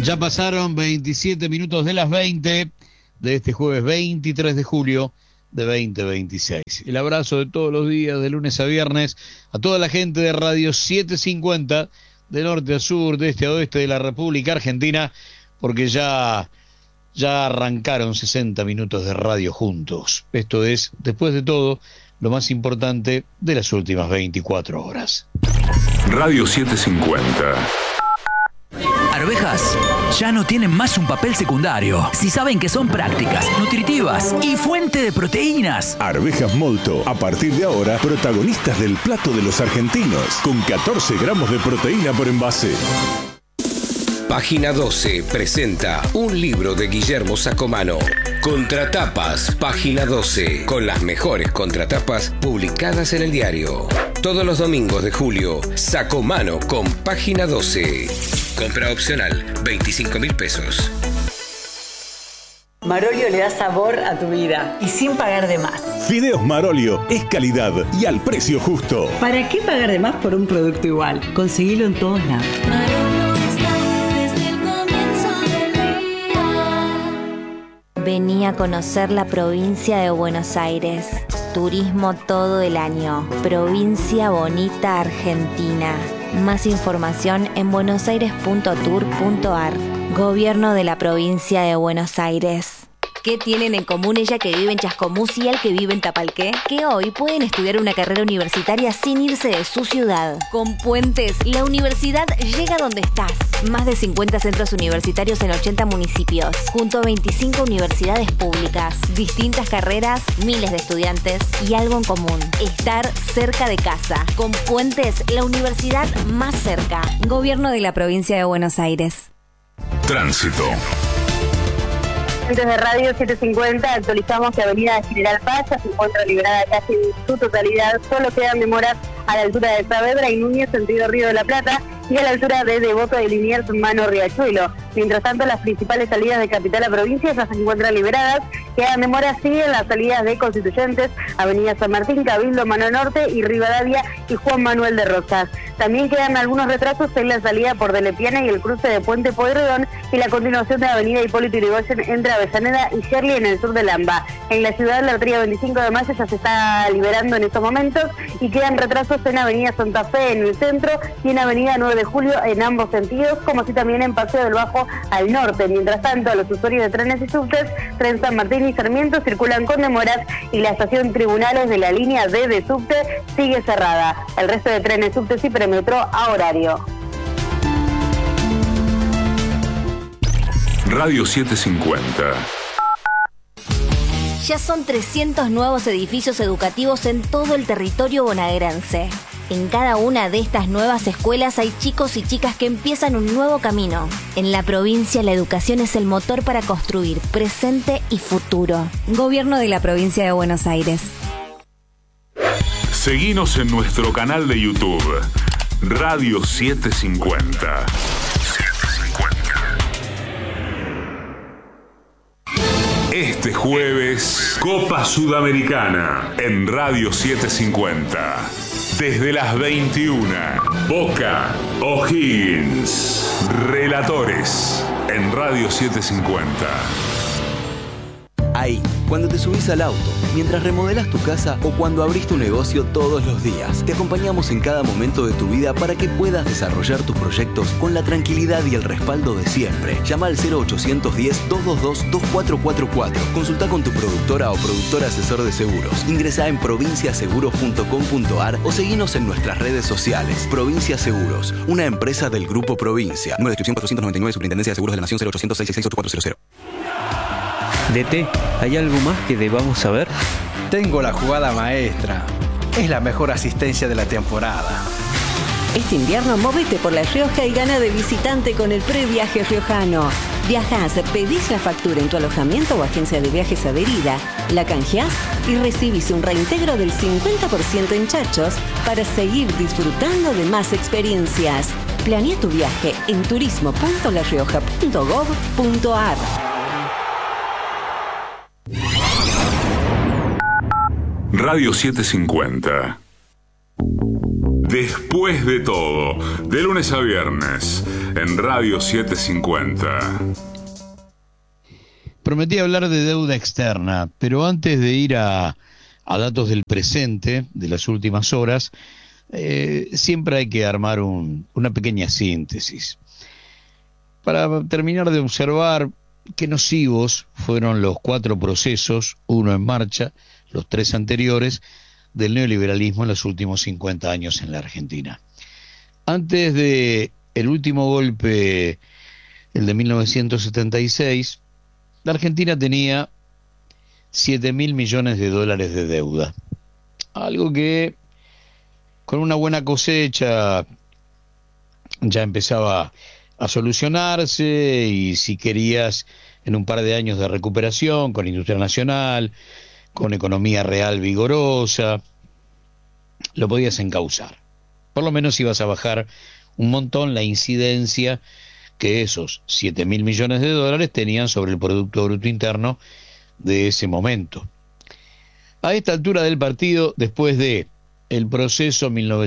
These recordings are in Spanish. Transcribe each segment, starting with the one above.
Ya pasaron 27 minutos de las 20 de este jueves 23 de julio de 2026. El abrazo de todos los días, de lunes a viernes, a toda la gente de Radio 750, de norte a sur, de este a oeste de la República Argentina, porque ya arrancaron 60 minutos de radio juntos. Esto es, después de todo, lo más importante de las últimas 24 horas. Radio 750. Arvejas ya no tienen más un papel secundario. Si saben que son prácticas, nutritivas y fuente de proteínas. Arvejas Molto, a partir de ahora, protagonistas del plato de los argentinos, con 14 gramos de proteína por envase. Página 12 presenta un libro de Guillermo Sacomano. Contratapas, Página 12, con las mejores contratapas publicadas en el diario. Todos los domingos de julio, Sacomano con Página 12. Compra opcional, 25.000 pesos. Marolio le da sabor a tu vida y sin pagar de más. Fideos Marolio es calidad y al precio justo. ¿Para qué pagar de más por un producto igual? Conseguilo en todos lados. Vení a conocer la provincia de Buenos Aires. Turismo todo el año. Provincia Bonita, Argentina. Más información en buenosaires.tour.ar. Gobierno de la provincia de Buenos Aires. ¿Qué tienen en común ella que vive en Chascomús y él que vive en Tapalqué? Que hoy pueden estudiar una carrera universitaria sin irse de su ciudad. Con Puentes, la universidad llega donde estás. Más de 50 centros universitarios en 80 municipios, junto a 25 universidades públicas, distintas carreras, miles de estudiantes y algo en común: estar cerca de casa. Con Puentes, la universidad más cerca. Gobierno de la provincia de Buenos Aires. Tránsito. Desde Radio 750 actualizamos que Avenida General Paz se encuentra liberada casi en su totalidad. Solo quedan demoras a la altura de Saavedra y Núñez, sentido Río de la Plata, y a la altura de Devoto de Liniers, mano Riachuelo. Mientras tanto, las principales salidas de capital a provincia ya se encuentran liberadas. Quedan demoras sí en las salidas de Constituyentes, Avenida San Martín, Cabildo, Mano Norte y Rivadavia y Juan Manuel de Rosas. También quedan algunos retrasos en la salida por Delepiana y el cruce de Puente Pueyrredón y la continuación de Avenida Hipólito Yrigoyen entre Avellaneda y Shirley en el sur de Lamba. En la ciudad, la arteria 25 de Mayo ya se está liberando en estos momentos y quedan retrasos en Avenida Santa Fe en el centro y en Avenida 9 de Julio en ambos sentidos, como así también en Paseo del Bajo al norte. Mientras tanto, los usuarios de trenes y subtes, Tren San Martín y Sarmiento circulan con demoras y la estación Tribunales de la línea D de subte sigue cerrada. El resto de trenes, subtes y premetro a horario. Radio 750. Ya son 300 nuevos edificios educativos en todo el territorio bonaerense. En cada una de estas nuevas escuelas hay chicos y chicas que empiezan un nuevo camino. En la provincia, la educación es el motor para construir presente y futuro. Gobierno de la provincia de Buenos Aires. Seguinos en nuestro canal de YouTube, Radio 750. Este jueves, Copa Sudamericana en Radio 750. Desde las 21, Boca O'Higgins. Relatores en Radio 750. Ahí, cuando te subís al auto, mientras remodelas tu casa o cuando abrís tu negocio todos los días, te acompañamos en cada momento de tu vida para que puedas desarrollar tus proyectos con la tranquilidad y el respaldo de siempre. Llama al 0810-222-2444. Consulta con tu productora o productor asesor de seguros. Ingresá en provinciaseguros.com.ar o seguinos en nuestras redes sociales. Provincia Seguros, una empresa del Grupo Provincia. Número de inscripción 499, Superintendencia de Seguros de la Nación, 0800-666-8400. DT, ¿hay algo más que debamos saber? Tengo la jugada maestra. Es la mejor asistencia de la temporada. Este invierno móvete por La Rioja y gana de visitante con el previaje riojano. Viajás, pedís la factura en tu alojamiento o agencia de viajes adherida, la canjeás y recibís un reintegro del 50% en chachos para seguir disfrutando de más experiencias. Planea tu viaje en turismo.larioja.gov.ar. Radio 750. Después de todo, de lunes a viernes, en Radio 750. Prometí hablar de deuda externa, pero antes de ir a datos del presente, de las últimas horas, siempre hay que armar una pequeña síntesis. Para terminar de observar qué nocivos fueron los 4 procesos, uno en marcha, los 3 anteriores, del neoliberalismo en los últimos 50 años en la Argentina. Antes de el último golpe, el de 1976, la Argentina tenía 7.000 millones de dólares de deuda. Algo que con una buena cosecha ya empezaba a solucionarse, y si querías en un par de años de recuperación, con industria nacional, con economía real vigorosa, lo podías encauzar. Por lo menos ibas a bajar un montón la incidencia que esos 7.000 millones de dólares tenían sobre el Producto Bruto Interno de ese momento. A esta altura del partido, después de el proceso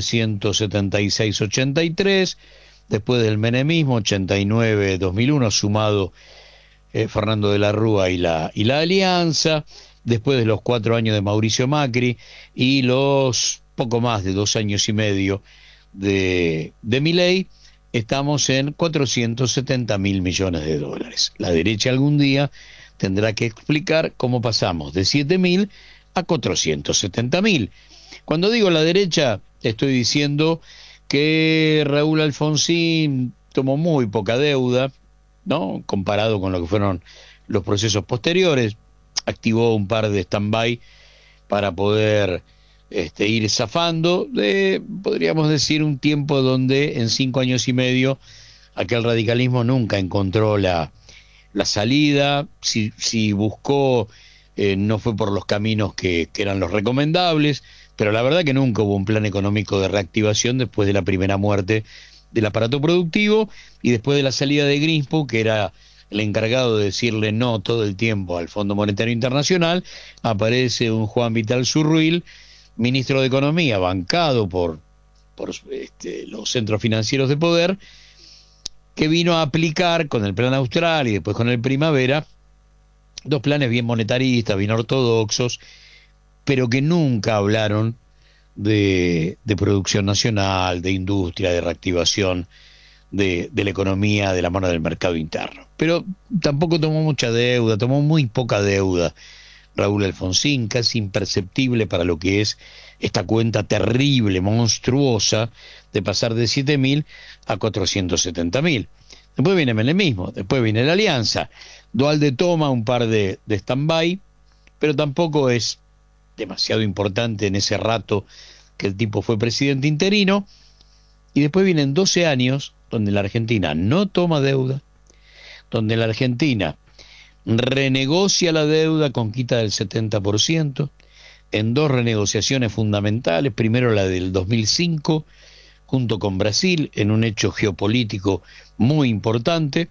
1976-83, después del menemismo 89-2001, sumado Fernando de la Rúa y la alianza, después de los 4 años de Mauricio Macri y los poco más de 2 años y medio de Milei, estamos en 470.000 millones de dólares. La derecha algún día tendrá que explicar cómo pasamos de 7.000 a 470.000. Cuando digo la derecha, estoy diciendo que Raúl Alfonsín tomó muy poca deuda, ¿no?, comparado con lo que fueron los procesos posteriores. Activó un par de stand-by para poder ir zafando de, podríamos decir, un tiempo donde en 5 años y medio aquel radicalismo nunca encontró la salida. Si buscó, no fue por los caminos que eran los recomendables, pero la verdad que nunca hubo un plan económico de reactivación después de la primera muerte del aparato productivo y después de la salida de Greenspan, que era el encargado de decirle no todo el tiempo al Fondo Monetario Internacional. Aparece un Juan Vital Zurruil, ministro de Economía, bancado por los centros financieros de poder, que vino a aplicar con el Plan Austral y después con el Primavera 2 planes bien monetaristas, bien ortodoxos, pero que nunca hablaron de producción nacional, de industria, de reactivación de la economía de la mano del mercado interno. Pero tampoco tomó mucha deuda, tomó muy poca deuda Raúl Alfonsín, casi imperceptible para lo que es esta cuenta terrible, monstruosa, de pasar de 7.000 a 470.000. Después viene Menemismo, después viene la Alianza. Duhalde toma un par de stand-by, pero tampoco es demasiado importante en ese rato que el tipo fue presidente interino. Y después vienen 12 años donde la Argentina no toma deuda, donde la Argentina renegocia la deuda con quita del 70%, en 2 renegociaciones fundamentales, primero la del 2005, junto con Brasil, en un hecho geopolítico muy importante,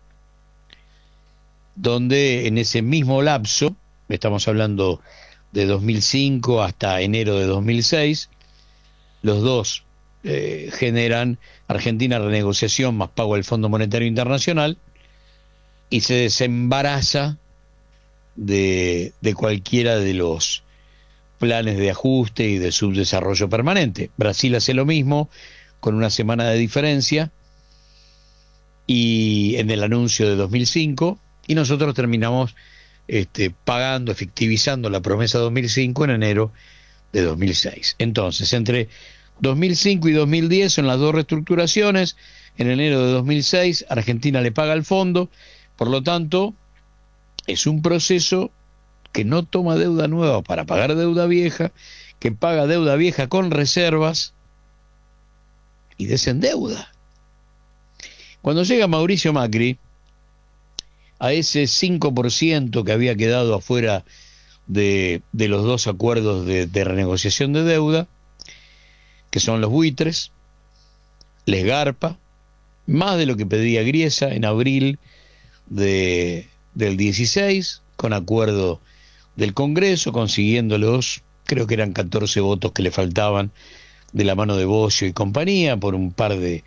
donde en ese mismo lapso, estamos hablando de 2005 hasta enero de 2006, los dos generan Argentina renegociación más pago al Fondo Monetario Internacional, y se desembaraza de cualquiera de los planes de ajuste y de subdesarrollo permanente. Brasil hace lo mismo con una semana de diferencia y en el anuncio de 2005, y nosotros terminamos pagando, efectivizando la promesa 2005 en enero de 2006. Entonces, entre 2005 y 2010 son las 2 reestructuraciones. En enero de 2006 Argentina le paga al fondo, por lo tanto es un proceso que no toma deuda nueva para pagar deuda vieja, que paga deuda vieja con reservas y desendeuda. Cuando llega Mauricio Macri, a ese 5% que había quedado afuera de los 2 acuerdos de renegociación de deuda, que son los buitres, les garpa, más de lo que pedía Griesa en abril del 16, con acuerdo del Congreso, consiguiendo los, creo que eran 14 votos que le faltaban de la mano de Bocio y compañía, por un par de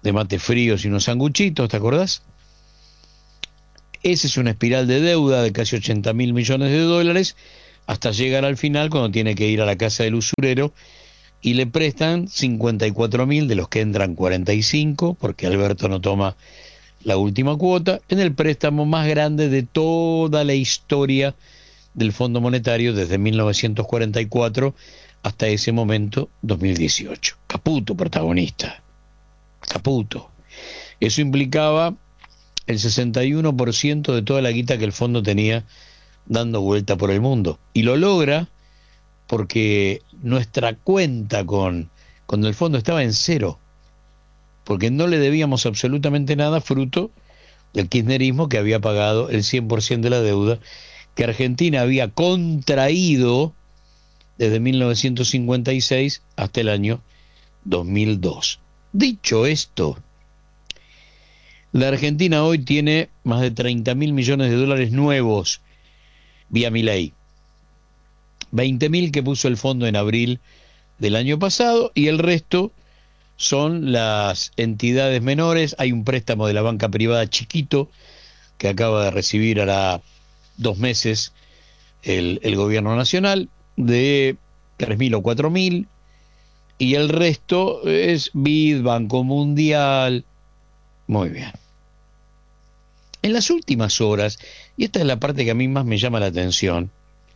de mate fríos y unos sanguchitos, ¿te acordás? Esa es una espiral de deuda de casi 80.000 millones de dólares, hasta llegar al final cuando tiene que ir a la casa del usurero y le prestan 54.000, de los que entran 45, porque Alberto no toma la última cuota, en el préstamo más grande de toda la historia del Fondo Monetario desde 1944 hasta ese momento, 2018. Caputo, protagonista. Caputo. Eso implicaba el 61% de toda la guita que el fondo tenía dando vuelta por el mundo. Y lo logra porque nuestra cuenta con el fondo estaba en cero, porque no le debíamos absolutamente nada, fruto del kirchnerismo, que había pagado el 100% de la deuda que Argentina había contraído desde 1956 hasta el año 2002. Dicho esto, la Argentina hoy tiene más de 30.000 millones de dólares nuevos vía Milei. 20.000 que puso el fondo en abril del año pasado, y el resto son las entidades menores. Hay un préstamo de la banca privada chiquito que acaba de recibir hará 2 meses el gobierno nacional, de 3.000 o 4.000, y el resto es BID, Banco Mundial. Muy bien. En las últimas horas, y esta es la parte que a mí más me llama la atención,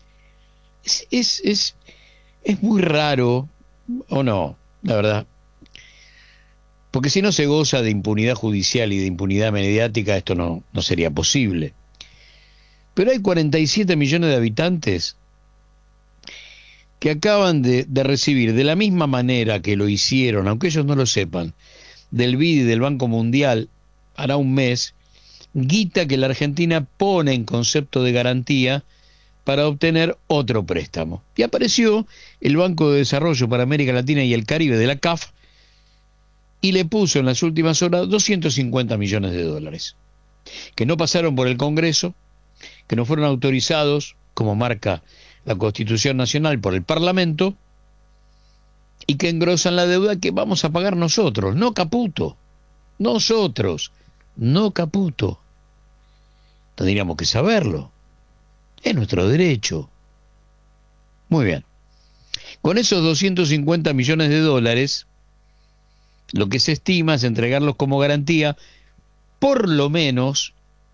es muy raro, o no, la verdad, porque si no se goza de impunidad judicial y de impunidad mediática, esto no sería posible. Pero hay 47 millones de habitantes que acaban de recibir, de la misma manera que lo hicieron, aunque ellos no lo sepan, del BID y del Banco Mundial hará un mes, guita que la Argentina pone en concepto de garantía para obtener otro préstamo. Y apareció el Banco de Desarrollo para América Latina y el Caribe de la CAF y le puso en las últimas horas 250 millones de dólares, que no pasaron por el Congreso, que no fueron autorizados, como marca la Constitución Nacional, por el Parlamento, y que engrosan la deuda que vamos a pagar nosotros, no Caputo. Nosotros, no Caputo. Tendríamos que saberlo. Es nuestro derecho. Muy bien. Con esos 250 millones de dólares, lo que se estima es entregarlos como garantía, por lo menos,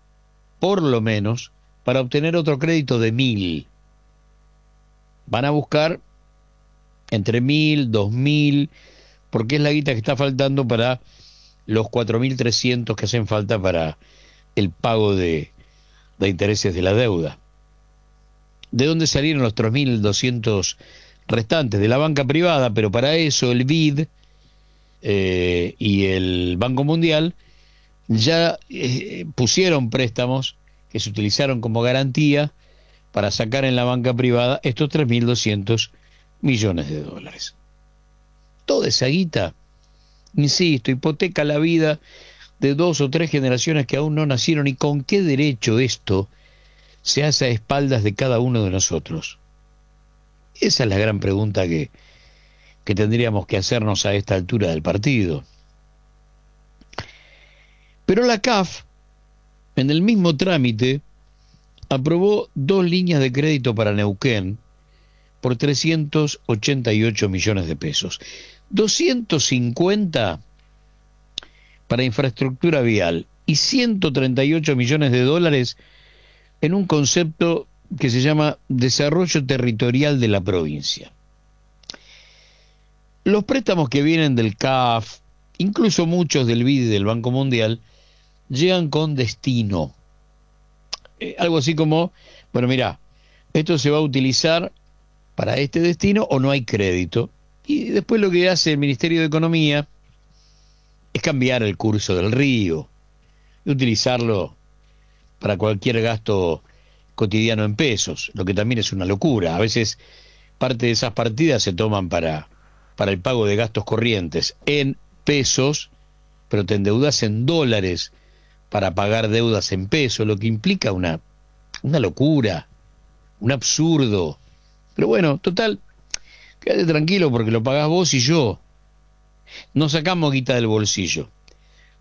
para obtener otro crédito de 1.000. Van a buscar entre 1.000, 2.000, porque es la guita que está faltando para los 4.300 que hacen falta para el pago de intereses de la deuda. ¿De dónde salieron los 3.200 restantes? De la banca privada, pero para eso el BID y el Banco Mundial ya pusieron préstamos que se utilizaron como garantía para sacar en la banca privada estos 3.200 millones de dólares. Toda esa guita, insisto, hipoteca la vida de 2 o 3 generaciones que aún no nacieron. ¿Y con qué derecho esto se hace a espaldas de cada uno de nosotros? Esa es la gran pregunta que tendríamos que hacernos a esta altura del partido. Pero la CAF, en el mismo trámite, aprobó 2 líneas de crédito para Neuquén por 388 millones de pesos. 250 para infraestructura vial y 138 millones de dólares en un concepto que se llama desarrollo territorial de la provincia. Los préstamos que vienen del CAF, incluso muchos del BID y del Banco Mundial, llegan con destino. Algo así como, bueno, mira, esto se va a utilizar para este destino o no hay crédito. Y después lo que hace el Ministerio de Economía es cambiar el curso del río y utilizarlo para cualquier gasto cotidiano en pesos, lo que también es una locura. A veces parte de esas partidas se toman para el pago de gastos corrientes en pesos, pero te endeudas en dólares para pagar deudas en pesos, lo que implica una locura, un absurdo. Pero bueno, total, quédate tranquilo porque lo pagás vos y yo. No sacamos guita del bolsillo.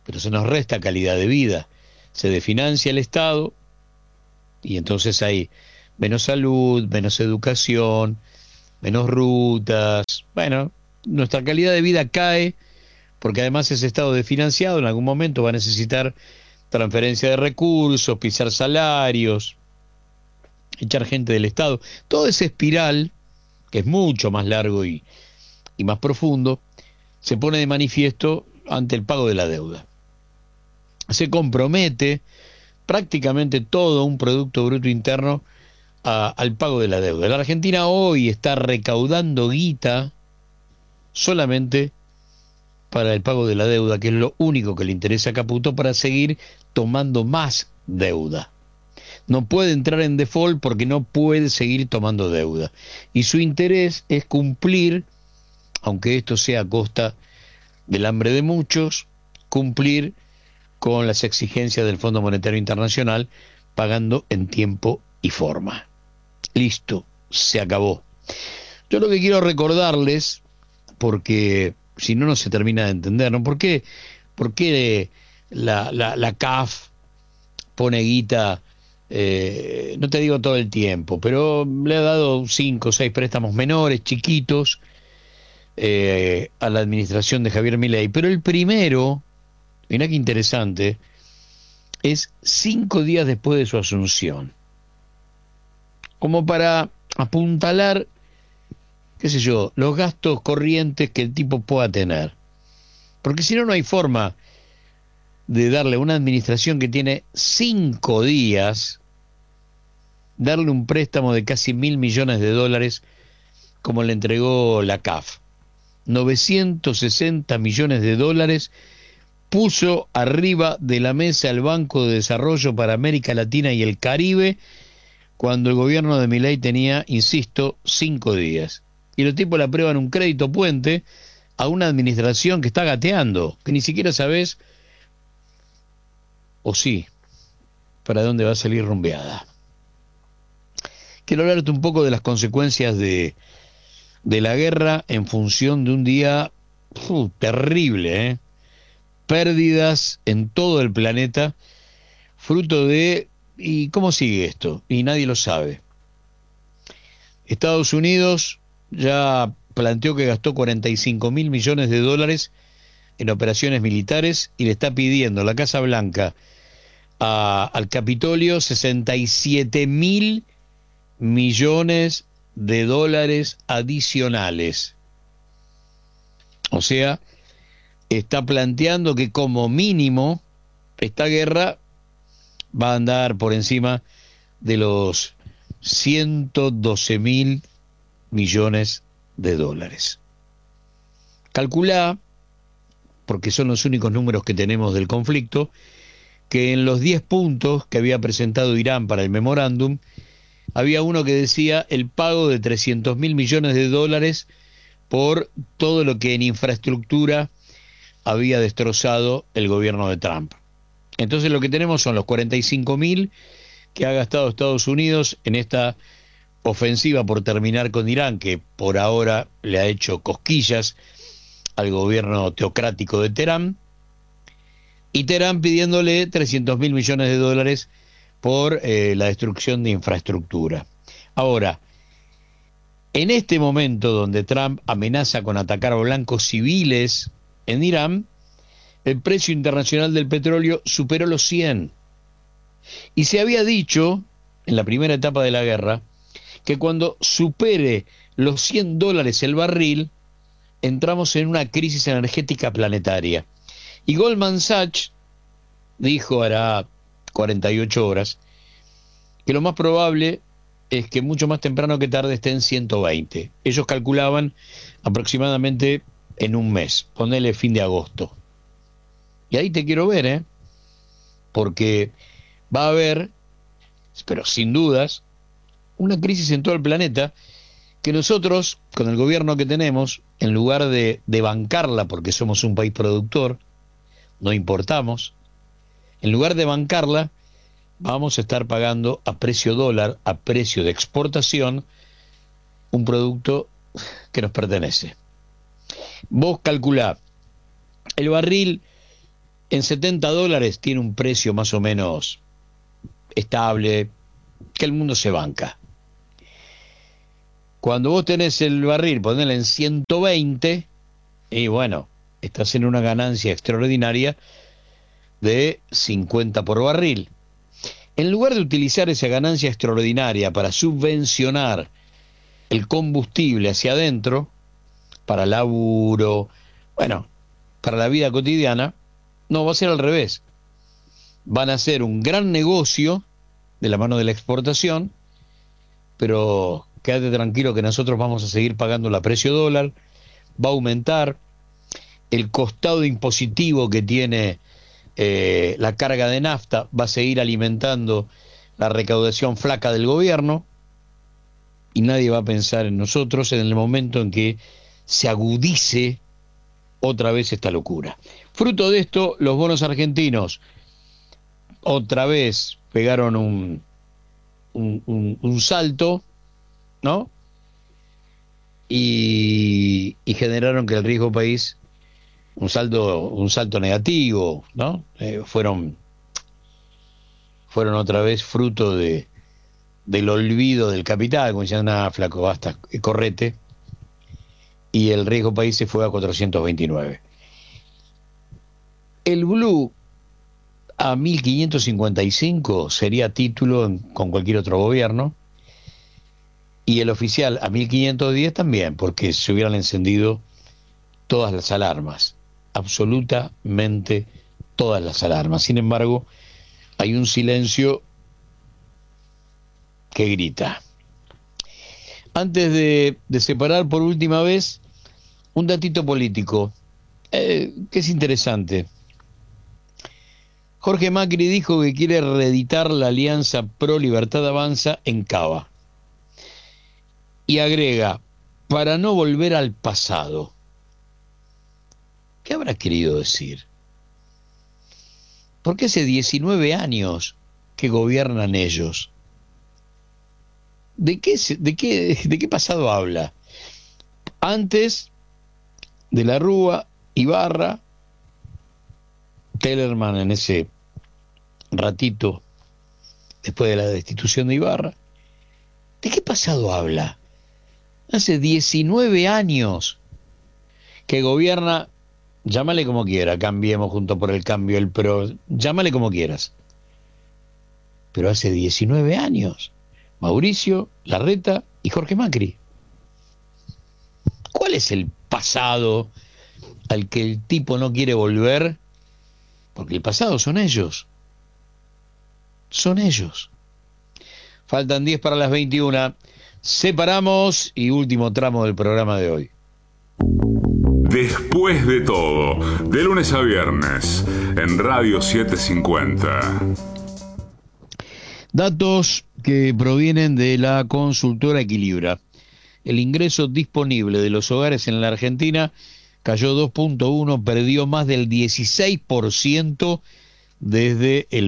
pero se nos resta calidad de vida. Se desfinancia el Estado y entonces hay menos salud, menos educación, menos rutas. Bueno, nuestra calidad de vida cae porque además ese Estado desfinanciado en algún momento va a necesitar transferencia de recursos, pisar salarios, echar gente del Estado. Toda esa espiral, que es mucho más largo y más profundo, se pone de manifiesto ante el pago de la deuda. Se compromete prácticamente todo un Producto Bruto Interno al pago de la deuda. La Argentina hoy está recaudando guita solamente para el pago de la deuda, que es lo único que le interesa a Caputo para seguir tomando más deuda. No puede entrar en default porque no puede seguir tomando deuda. Y su interés es cumplir, aunque esto sea a costa del hambre de muchos, cumplir con las exigencias del Fondo Monetario Internacional, pagando en tiempo y forma. Listo, se acabó. Yo lo que quiero recordarles, porque si no, no se termina de entender, ¿no? ¿Por qué la CAF pone guita, no te digo todo el tiempo, pero le ha dado 5 o 6 préstamos menores, chiquitos, a la administración de Javier Milei? Pero el primero, mirá qué interesante, es 5 días después de su asunción, como para apuntalar, qué sé yo, los gastos corrientes que el tipo pueda tener. Porque si no, no hay forma de darle a una administración que tiene 5 días, darle un préstamo de casi $1.000 millones como le entregó la CAF. 960 millones de dólares puso arriba de la mesa el Banco de Desarrollo para América Latina y el Caribe, cuando el gobierno de Milei tenía, insisto, 5 días. Y los tipos le aprueban un crédito puente a una administración que está gateando, que ni siquiera sabes, o sí, para dónde va a salir rumbeada. Quiero hablarte un poco de las consecuencias de la guerra en función de un día terrible, pérdidas en todo el planeta, fruto de... ¿Y cómo sigue esto? Y nadie lo sabe. Estados Unidos ya planteó que gastó $45.000 millones en operaciones militares y le está pidiendo a la Casa Blanca, al Capitolio, $67.000 millones adicionales. O sea, está planteando que como mínimo esta guerra va a andar por encima de los $112.000 millones. Calculá, porque son los únicos números que tenemos del conflicto, que en los 10 puntos que había presentado Irán para el memorándum, había uno que decía el pago de $300.000 millones por todo lo que en infraestructura había destrozado el gobierno de Trump. Entonces lo que tenemos son los 45.000 que ha gastado Estados Unidos en esta ofensiva por terminar con Irán, que por ahora le ha hecho cosquillas al gobierno teocrático de Teherán, y Teherán pidiéndole $300.000 millones por la destrucción de infraestructura. Ahora, en este momento donde Trump amenaza con atacar a blancos civiles en Irán, el precio internacional del petróleo superó los 100. Y se había dicho, en la primera etapa de la guerra, que cuando supere los $100 el barril, entramos en una crisis energética planetaria. Y Goldman Sachs dijo hará 48 horas que lo más probable es que mucho más temprano que tarde esté en 120. Ellos calculaban aproximadamente en un mes, ponele fin de agosto. Y ahí te quiero ver, porque va a haber, pero sin dudas, una crisis en todo el planeta que nosotros, con el gobierno que tenemos, en lugar de bancarla, porque somos un país productor, no importamos, en lugar de bancarla, vamos a estar pagando a precio dólar, a precio de exportación, un producto que nos pertenece. Vos calculá, el barril en $70 tiene un precio más o menos estable, que el mundo se banca. Cuando vos tenés el barril, ponele en 120, y bueno, estás en una ganancia extraordinaria de 50 por barril. En lugar de utilizar esa ganancia extraordinaria para subvencionar el combustible hacia adentro, para laburo, bueno, para la vida cotidiana, no, va a ser al revés. Van a hacer un gran negocio de la mano de la exportación, pero quédate tranquilo que nosotros vamos a seguir pagando la precio dólar, va a aumentar el costado impositivo que tiene la carga de nafta, va a seguir alimentando la recaudación flaca del gobierno, y nadie va a pensar en nosotros en el momento en que se agudice otra vez esta locura. Fruto de esto, los bonos argentinos otra vez pegaron un salto, ¿no? Y generaron que el riesgo país, un salto negativo, ¿no? Fueron otra vez fruto del olvido del capital, como decían, nada, flaco, basta, correte, y el riesgo país se fue a 429. El blue a 1555 sería título con cualquier otro gobierno, y el oficial a 1510 también, porque se hubieran encendido todas las alarmas, absolutamente todas las alarmas. Sin embargo, hay un silencio que grita. Antes de separar por última vez, un datito político que es interesante. Jorge Macri dijo que quiere reeditar la alianza Pro Libertad Avanza en Cava. Y agrega, para no volver al pasado. ¿Qué habrá querido decir? Porque hace 19 años que gobiernan ellos. ¿De qué pasado habla? Antes de la Rúa, Ibarra, Tellerman en ese ratito después de la destitución de Ibarra. ¿De qué pasado habla? Hace 19 años que gobierna, llámale como quiera, Cambiemos, Juntos por el Cambio, el PRO, llámale como quieras. Pero hace 19 años, Mauricio, Larreta y Jorge Macri. ¿Cuál es el pasado al que el tipo no quiere volver? Porque el pasado son ellos. Son ellos. Faltan 10 para las 21. Separamos y último tramo del programa de hoy. Después de todo, de lunes a viernes, en Radio 750. Datos que provienen de la consultora Equilibra. El ingreso disponible de los hogares en la Argentina cayó 2.1, perdió más del 16% desde el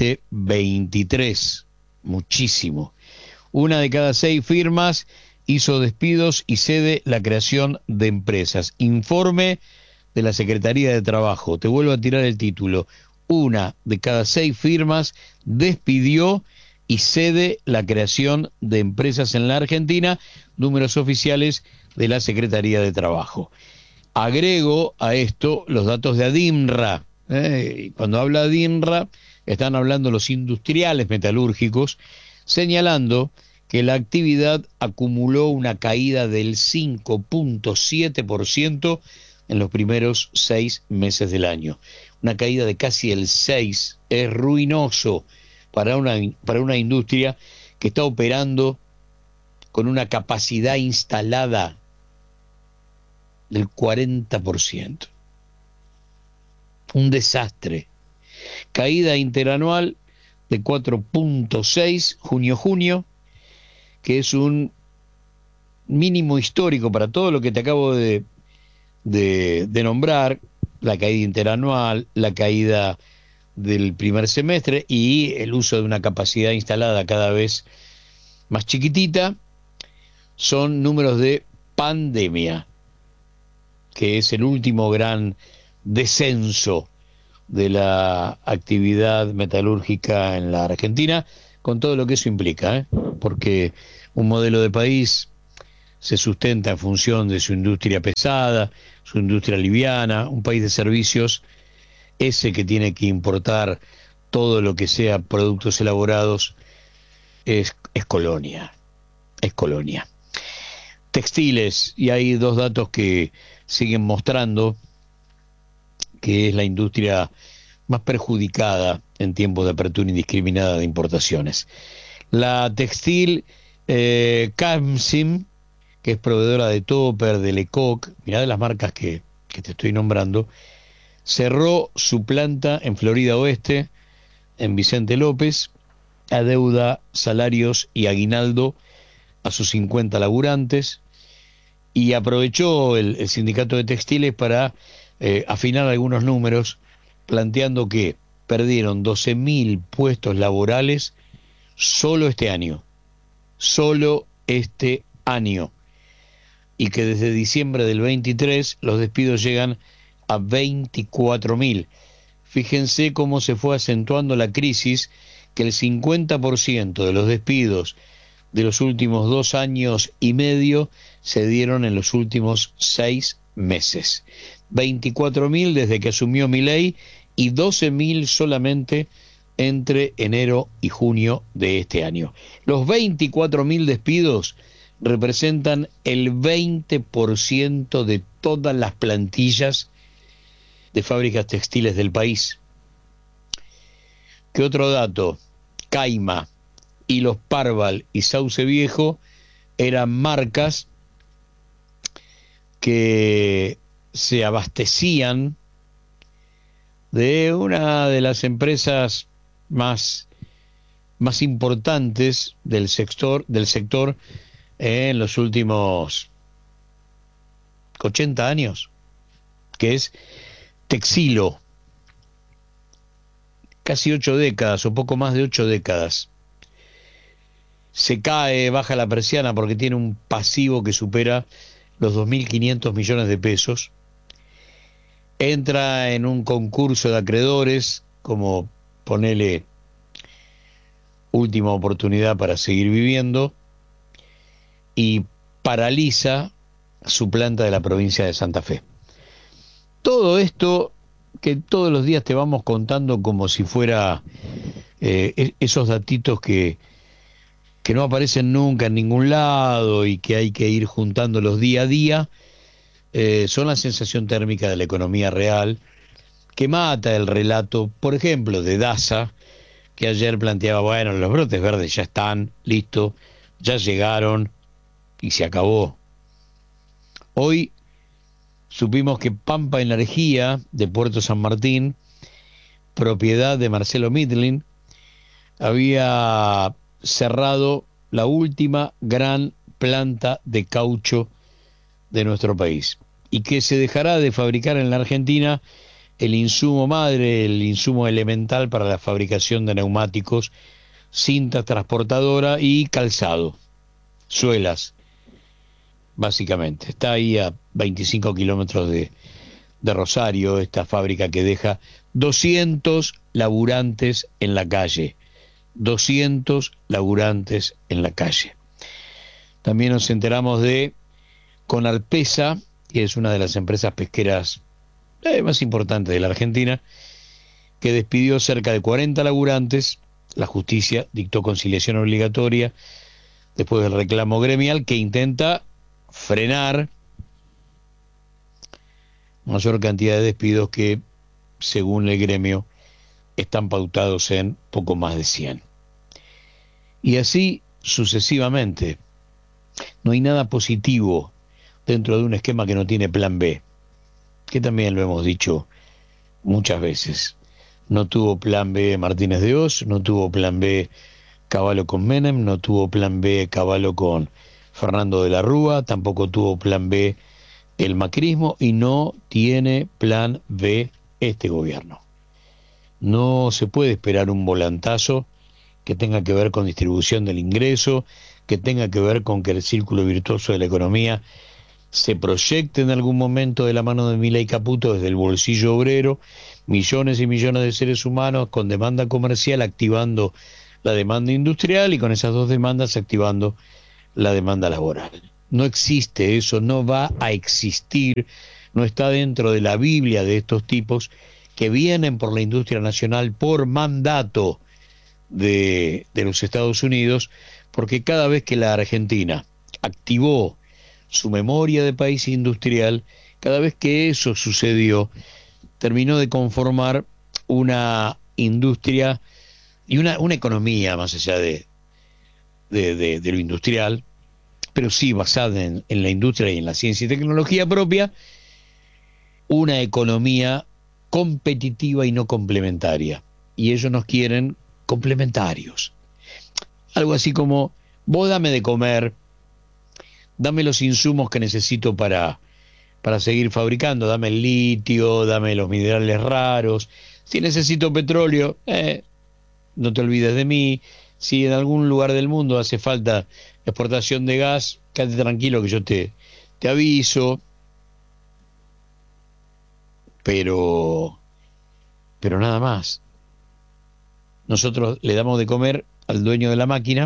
2023. Muchísimo. 1 de cada 6 firmas hizo despidos y cede la creación de empresas. Informe de la Secretaría de Trabajo. Te vuelvo a tirar el título. 1 de cada 6 firmas despidió y cede la creación de empresas en la Argentina. Números oficiales de la Secretaría de Trabajo. Agrego a esto los datos de ADINRA. Cuando habla ADINRA, están hablando los industriales metalúrgicos, señalando que la actividad acumuló una caída del 5.7% en los primeros 6 meses del año. Una caída de casi el 6%. Es ruinoso para una industria que está operando con una capacidad instalada del 40%. Un desastre. Caída interanual de 4.6 junio-junio, que es un mínimo histórico para todo lo que te acabo de nombrar, la caída interanual, la caída del primer semestre y el uso de una capacidad instalada cada vez más chiquitita. Son números de pandemia, que es el último gran descenso de la actividad metalúrgica en la Argentina, con todo lo que eso implica, porque un modelo de país se sustenta en función de su industria pesada, su industria liviana. Un país de servicios, ese que tiene que importar todo lo que sea productos elaborados, es colonia, es colonia. Textiles, y hay dos datos que siguen mostrando que es la industria más perjudicada en tiempos de apertura indiscriminada de importaciones. La textil Camsim, que es proveedora de Topper, de Lecoq, mirá de las marcas que te estoy nombrando, cerró su planta en Florida Oeste, en Vicente López, adeuda salarios y aguinaldo a sus 50 laburantes, y aprovechó el sindicato de textiles para afinar algunos números, planteando que perdieron 12.000 puestos laborales solo este año, y que desde diciembre del 23 los despidos llegan a 24.000. Fíjense cómo se fue acentuando la crisis, que el 50% de los despidos de los últimos 2 años y medio se dieron en los últimos 6 meses. 24.000 desde que asumió Milei y 12.000 solamente entre enero y junio de este año. Los 24.000 despidos representan el 20% de todas las plantillas de fábricas textiles del país. ¿Qué otro dato? Caima, Hilos Parval y Sauce Viejo eran marcas que se abastecían de una de las empresas más importantes del sector en los últimos 80 años, que es Texilo. Casi 8 décadas o poco más de 8 décadas. Se cae, baja la persiana porque tiene un pasivo que supera los 2.500 millones de pesos. Entra en un concurso de acreedores como ponele última oportunidad para seguir viviendo, y paraliza su planta de la provincia de Santa Fe. Todo esto que todos los días te vamos contando como si fuera esos datitos que no aparecen nunca en ningún lado y que hay que ir juntándolos día a día, son la sensación térmica de la economía real, que mata el relato, por ejemplo, de Daza, que ayer planteaba, bueno, los brotes verdes ya están, listo, ya llegaron y se acabó. Hoy supimos que Pampa Energía de Puerto San Martín, propiedad de Marcelo Midlin, había cerrado la última gran planta de caucho de nuestro país, y que se dejará de fabricar en la Argentina el insumo madre, el insumo elemental para la fabricación de neumáticos, cinta transportadora y calzado, suelas, básicamente. Está ahí a 25 kilómetros de Rosario, esta fábrica que deja 200 laburantes en la calle. 200 laburantes en la calle. También nos enteramos de Conarpesa, que es una de las empresas pesqueras más importantes de la Argentina, que despidió cerca de 40 laburantes. La justicia dictó conciliación obligatoria después del reclamo gremial, que intenta frenar mayor cantidad de despidos que, según el gremio, están pautados en poco más de 100. Y así sucesivamente. No hay nada positivo dentro de un esquema que no tiene plan B, que también lo hemos dicho muchas veces. No tuvo plan B Martínez de Oz, no tuvo plan B Cavallo con Menem, no tuvo plan B Cavallo con Fernando de la Rúa, tampoco tuvo plan B el macrismo, y no tiene plan B este gobierno. No se puede esperar un volantazo que tenga que ver con distribución del ingreso, que tenga que ver con que el círculo virtuoso de la economía se proyecte en algún momento de la mano de Milei Caputo desde el bolsillo obrero, millones y millones de seres humanos con demanda comercial activando la demanda industrial y con esas dos demandas activando la demanda laboral. No existe eso, no va a existir, no está dentro de la Biblia de estos tipos que vienen por la industria nacional por mandato de los Estados Unidos, porque cada vez que la Argentina activó su memoria de país industrial, cada vez que eso sucedió, terminó de conformar una industria y una economía más allá de lo industrial, pero sí basada en la industria y en la ciencia y tecnología propia, una economía competitiva y no complementaria. Y ellos nos quieren complementarios. Algo así como, vos dame de comer, dame los insumos que necesito para seguir fabricando, dame el litio, dame los minerales raros, si necesito petróleo, no te olvides de mí, si en algún lugar del mundo hace falta exportación de gas, quédate tranquilo que yo te aviso, pero nada más. Nosotros le damos de comer al dueño de la máquina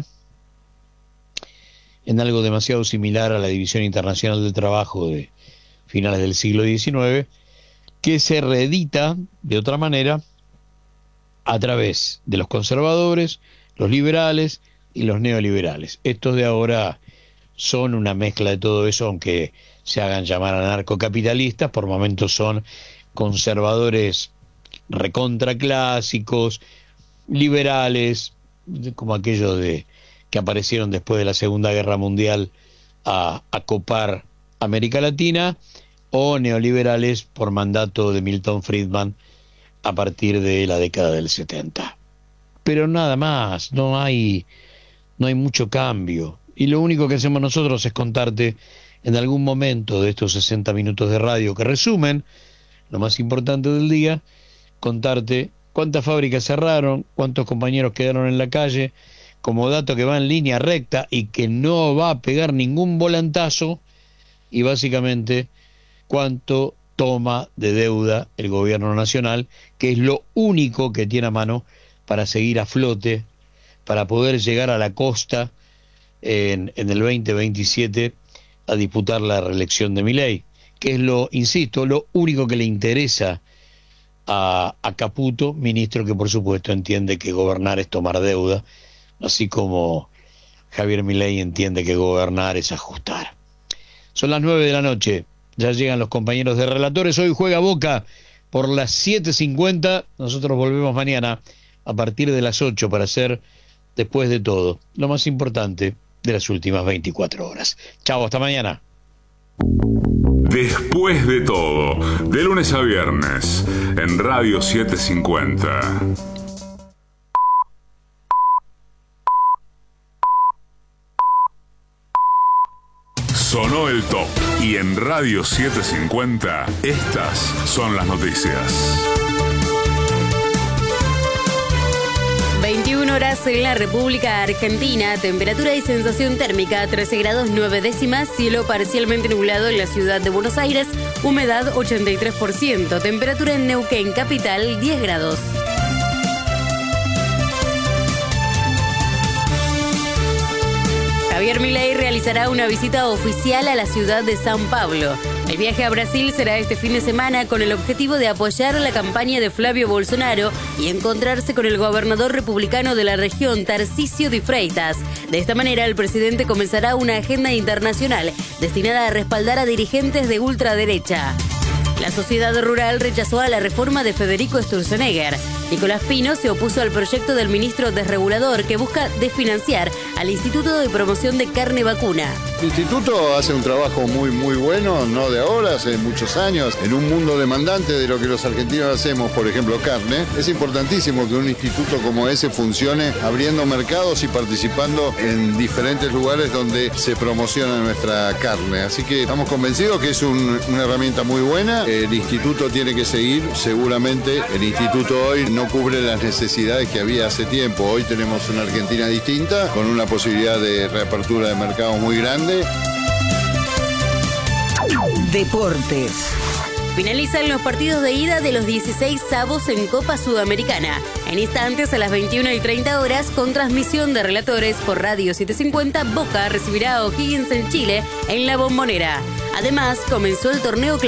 en algo demasiado similar a la División Internacional del Trabajo de finales del siglo XIX, que se reedita de otra manera a través de los conservadores, los liberales y los neoliberales. Estos de ahora son una mezcla de todo eso, aunque se hagan llamar anarcocapitalistas, por momentos son conservadores recontraclásicos, liberales, como aquellos que aparecieron después de la Segunda Guerra Mundial a copar América Latina, o neoliberales por mandato de Milton Friedman a partir de la década del 70. Pero nada más, no hay mucho cambio. Y lo único que hacemos nosotros es contarte en algún momento de estos 60 minutos de radio que resumen lo más importante del día, contarte cuántas fábricas cerraron, cuántos compañeros quedaron en la calle, como dato que va en línea recta y que no va a pegar ningún volantazo, y básicamente cuánto toma de deuda el gobierno nacional, que es lo único que tiene a mano para seguir a flote, para poder llegar a la costa en el 2027 a disputar la reelección de Milei, que es lo único que le interesa a Caputo, ministro que por supuesto entiende que gobernar es tomar deuda, así como Javier Milei entiende que gobernar es ajustar. Son las 9 de la noche, ya llegan los compañeros de relatores. Hoy juega Boca por las 7:50, nosotros volvemos mañana a partir de las 8 para hacer, después de todo, lo más importante de las últimas 24 horas. Chao, hasta mañana. Después de todo, de lunes a viernes, en Radio 750. Sonó el top y en Radio 750 estas son las noticias. 21 horas en la República Argentina, temperatura y sensación térmica 13 grados 9 décimas, cielo parcialmente nublado en la ciudad de Buenos Aires, humedad 83%, temperatura en Neuquén capital 10 grados. Javier Milei realizará una visita oficial a la ciudad de San Pablo. El viaje a Brasil será este fin de semana con el objetivo de apoyar la campaña de Flavio Bolsonaro y encontrarse con el gobernador republicano de la región, Tarcísio de Freitas. De esta manera, el presidente comenzará una agenda internacional destinada a respaldar a dirigentes de ultraderecha. La sociedad rural rechazó a la reforma de Federico Sturzenegger. Nicolás Pino se opuso al proyecto del ministro desregulador que busca desfinanciar al Instituto de Promoción de Carne Vacuna. El instituto hace un trabajo muy bueno, no de ahora, hace muchos años, en un mundo demandante de lo que los argentinos hacemos, por ejemplo, carne. Es importantísimo que un instituto como ese funcione abriendo mercados y participando en diferentes lugares donde se promociona nuestra carne. Así que estamos convencidos que es una herramienta muy buena. El instituto tiene que seguir, seguramente el instituto hoy no cubre las necesidades que había hace tiempo. Hoy tenemos una Argentina distinta, con una posibilidad de reapertura de mercado muy grande. Deportes. Finalizan los partidos de ida de los 16avos en Copa Sudamericana. En instantes, a las 21:30 horas, con transmisión de relatores por Radio 750, Boca recibirá a O'Higgins en Chile en La Bombonera. Además, comenzó el torneo